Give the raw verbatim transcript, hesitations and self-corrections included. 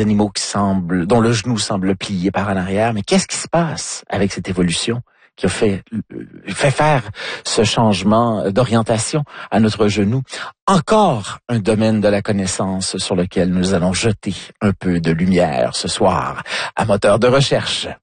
des animaux qui semblent, dont le genou semble plié par en arrière. Mais qu'est-ce qui se passe avec cette évolution qui a fait, fait faire ce changement d'orientation à notre genou? Encore un domaine de la connaissance sur lequel nous allons jeter un peu de lumière ce soir à Moteur de recherche.